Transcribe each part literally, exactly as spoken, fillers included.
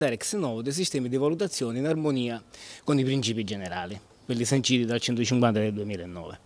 ex novo dei sistemi di valutazione in armonia con i principi generali, quelli sanciti dal centocinquanta del duemilanove.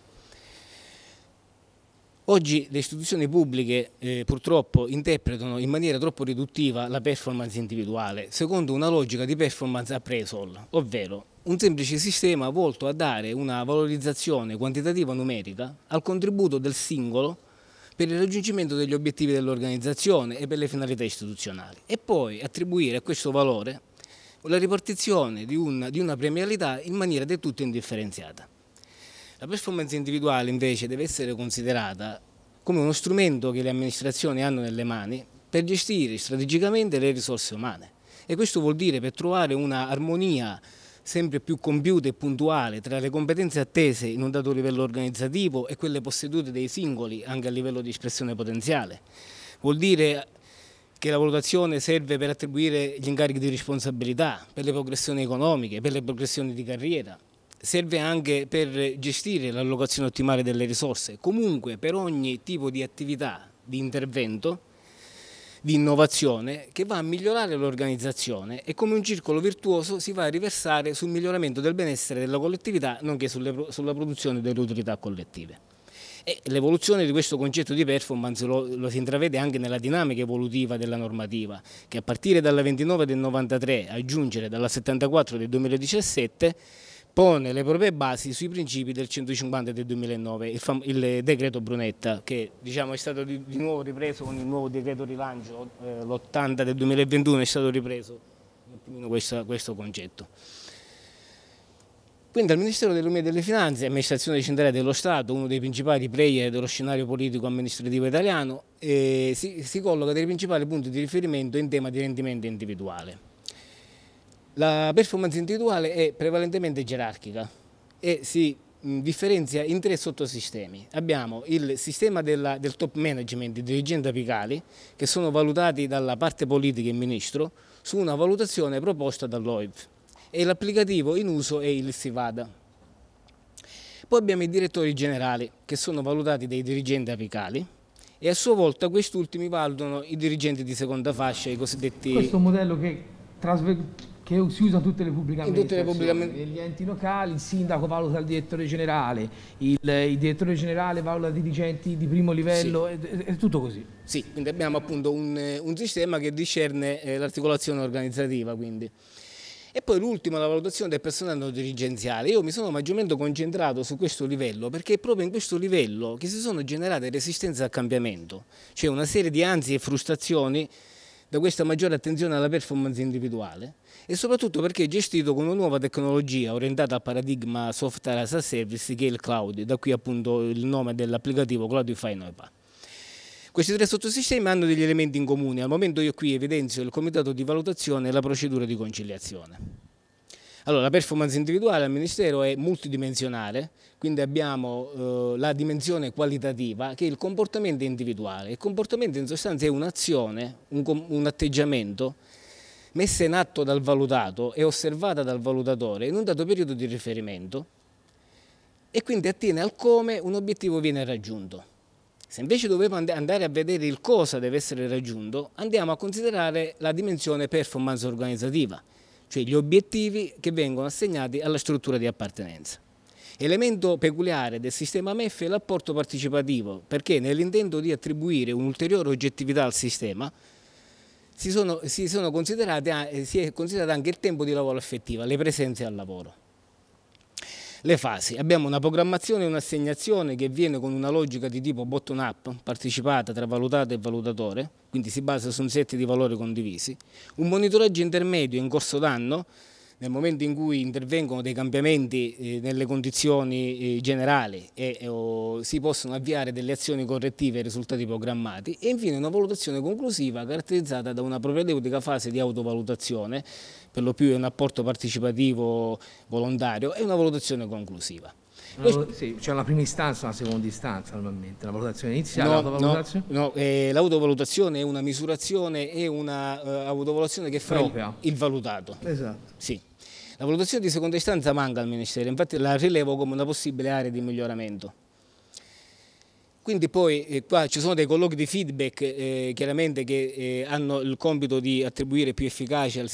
Oggi le istituzioni pubbliche eh, purtroppo interpretano in maniera troppo riduttiva la performance individuale, secondo una logica di performance appraisal, ovvero un semplice sistema volto a dare una valorizzazione quantitativa numerica al contributo del singolo per il raggiungimento degli obiettivi dell'organizzazione e per le finalità istituzionali, e poi attribuire a questo valore la ripartizione di una, di una premialità in maniera del tutto indifferenziata. La performance individuale invece deve essere considerata come uno strumento che le amministrazioni hanno nelle mani per gestire strategicamente le risorse umane, e questo vuol dire per trovare una armonia sempre più compiuta e puntuale tra le competenze attese in un dato livello organizzativo e quelle possedute dai singoli anche a livello di espressione potenziale. Vuol dire che la valutazione serve per attribuire gli incarichi di responsabilità, per le progressioni economiche, per le progressioni di carriera. Serve anche per gestire l'allocazione ottimale delle risorse, comunque per ogni tipo di attività, di intervento, di innovazione che va a migliorare l'organizzazione, e come un circolo virtuoso si va a riversare sul miglioramento del benessere della collettività, nonché sulle, sulla produzione delle utilità collettive. E l'evoluzione di questo concetto di performance lo, lo si intravede anche nella dinamica evolutiva della normativa, che a partire dalla ventinove del novantatré, a giungere dalla settantaquattro del duemiladiciassette, pone le proprie basi sui principi del centocinquanta del duemilanove, il, il decreto Brunetta, che diciamo, è stato di, di nuovo ripreso con il nuovo decreto rilancio, eh, l'ottanta del duemilaventuno è stato ripreso un attimino questo, questo concetto. Quindi al Ministero dell'Economia e delle Finanze, amministrazione centrale dello Stato, uno dei principali player dello scenario politico amministrativo italiano, eh, si, si colloca dei principali punti di riferimento in tema di rendimento individuale. La performance individuale è prevalentemente gerarchica e si differenzia in tre sottosistemi. Abbiamo il sistema della, del top management, i dirigenti apicali, che sono valutati dalla parte politica e il ministro su una valutazione proposta dall'O I V, e l'applicativo in uso è il SIVADA. Poi abbiamo i direttori generali, che sono valutati dai dirigenti apicali, e a sua volta questi ultimi valutano i dirigenti di seconda fascia, i cosiddetti... Questo è un modello che trasver- che si usa in tutte le pubbliche amministrazioni, pubbliche... negli enti locali il sindaco valuta il direttore generale, il, il direttore generale valuta i dirigenti di primo livello, sì. è, è tutto così. Sì, quindi abbiamo appunto un, un sistema che discerne eh, l'articolazione organizzativa. Quindi. E poi l'ultima, la valutazione del personale non dirigenziale. Io mi sono maggiormente concentrato su questo livello perché è proprio in questo livello che si sono generate resistenze al cambiamento, cioè una serie di ansie e frustrazioni da questa maggiore attenzione alla performance individuale, e soprattutto perché è gestito con una nuova tecnologia orientata al paradigma software as a service, che è il cloud, da qui appunto il nome dell'applicativo Cloudify Noipa. Questi tre sottosistemi hanno degli elementi in comune. Al momento io qui evidenzio il comitato di valutazione e la procedura di conciliazione. Allora, la performance individuale al Ministero è multidimensionale, quindi abbiamo eh, la dimensione qualitativa, che è il comportamento individuale. Il comportamento in sostanza è un'azione, un, un atteggiamento messa in atto dal valutato e osservata dal valutatore in un dato periodo di riferimento, e quindi attiene al come un obiettivo viene raggiunto. Se invece dovevo andare a vedere il cosa deve essere raggiunto, andiamo a considerare la dimensione performance organizzativa, cioè gli obiettivi che vengono assegnati alla struttura di appartenenza. Elemento peculiare del sistema M E F è l'apporto partecipativo, perché nell'intento di attribuire un'ulteriore oggettività al sistema si, sono, si, sono considerate, si è considerato anche il tempo di lavoro effettivo, le presenze al lavoro. Le fasi. Abbiamo una programmazione e un'assegnazione che viene con una logica di tipo bottom-up, partecipata tra valutato e valutatore, quindi si basa su un set di valori condivisi. Un monitoraggio intermedio in corso d'anno, nel momento in cui intervengono dei cambiamenti eh, nelle condizioni eh, generali e eh, o si possono avviare delle azioni correttive ai risultati programmati, e infine una valutazione conclusiva caratterizzata da una propedeutica fase di autovalutazione, per lo più è un apporto partecipativo volontario, e una valutazione conclusiva. Questo... Sì, c'è una prima istanza e una seconda istanza normalmente, la valutazione iniziale, no, l'autovalutazione? No, no eh, l'autovalutazione è una misurazione, è una uh, autovalutazione che fa il, il valutato. Esatto. Sì. La valutazione di seconda istanza manca al Ministero, infatti la rilevo come una possibile area di miglioramento. Quindi poi eh, qua ci sono dei colloqui di feedback eh, chiaramente che eh, hanno il compito di attribuire più efficacia al